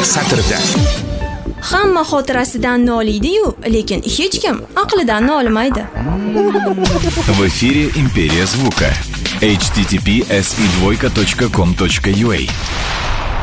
satrida. Hamma xotirasidan noliydi-yu, lekin hech kim aqlidan nolimaydi. В эфире «Империя звука». http://si2.com.ua